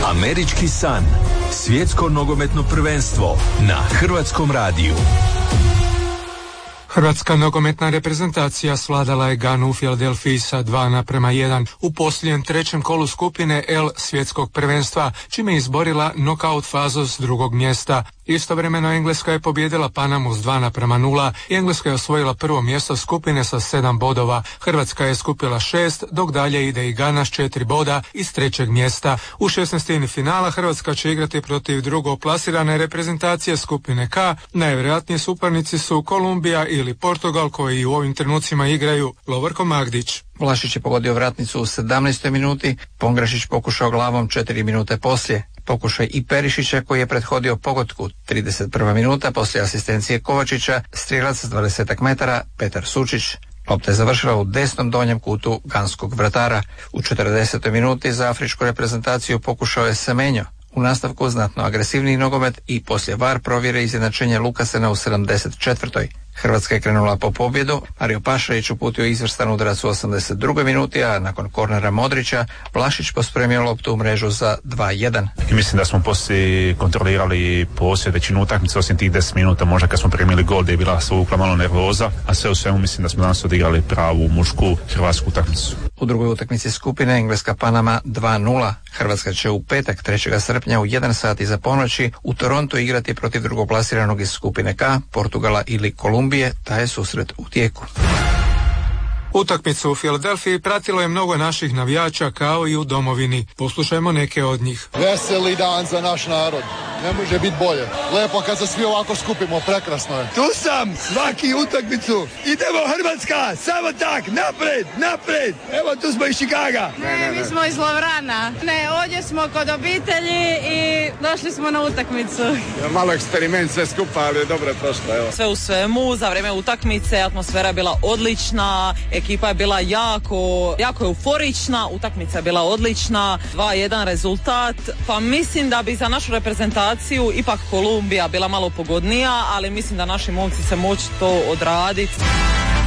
Američki san. Svjetsko nogometno prvenstvo na Hrvatskom radiju. Hrvatska nogometna reprezentacija svladala je Ganu u Filadelfiji sa 2:1 u posljednjem trećem kolu skupine L svjetskog prvenstva, čime je izborila nokaut fazu s drugog mjesta. Istovremeno Engleska je pobijedila Panamu s 2:0 i Engleska je osvojila prvo mjesto skupine sa 7 bodova. Hrvatska je skupila 6, dok dalje ide i Gana s 4 boda iz trećeg mjesta. U 16. finala Hrvatska će igrati protiv drugoplasirane reprezentacije skupine K. Najvjerojatnije suparnici su Kolumbija ili Portugal, koji u ovim trenucima igraju. Lovorko Magdić. Vlašić je pogodio vratnicu u 17. minuti, Pongrašić pokušao glavom 4 minute poslije. Pokušaj i Perišića koji je prethodio pogodku 31. minuta poslije asistencije Kovačića, strijelac s 20 metara Petar Sučić. Lopta je završila u desnom donjem kutu ganskog vratara. U 40. minuti za afričku reprezentaciju pokušao je Semenyo. U nastavku znatno agresivniji nogomet i poslije VAR provjere izjednačenja Lukasena u 74. Hrvatska je krenula po pobjedu, Mario Pašalić uputio izvrstan udarac u 82. minuti, a nakon kornera Modrića Vlašić pospremio loptu u mrežu za 2:1. I mislim da smo poslije kontrolirali posjed većinu utakmice, osim tih 10 minuta možda kad smo primili gol da je bila svukla malo nervoza, a sve u svemu mislim da smo danas odigrali pravu mušku hrvatsku utakmicu. U drugoj utakmici skupine Engleska Panama 2:0. Hrvatska će u petak 3. srpnja u 1 sat iza ponoći u Torontu igrati protiv drugoplasiranog iz skupine K, Portugala ili Kolumbije, taj je susret u tijeku. Utakmicu u Filadelfiji pratilo je mnogo naših navijača kao i u domovini. Poslušajmo neke od njih. Veseli dan za naš narod. Ne može biti bolje. Lepo kad se svi ovako skupimo, prekrasno je. Tu sam, svaki utakmicu. Idemo Hrvatska, samo tak, napred, napred. Evo tu smo iz Chicaga. Ne, mi smo iz Lovrana. Ne, ovdje smo kod obitelji i došli smo na utakmicu. Malo eksperiment sve skupa, ali je dobro prošlo. Evo. Sve u svemu, za vrijeme utakmice atmosfera je bila odlična, ekipa je bila jako euforična, utakmica je bila odlična, 2:1 rezultat. Pa mislim da bi za našu reprezentaciju ipak Kolumbija bila malo pogodnija, ali mislim da naši momci se moći to odraditi.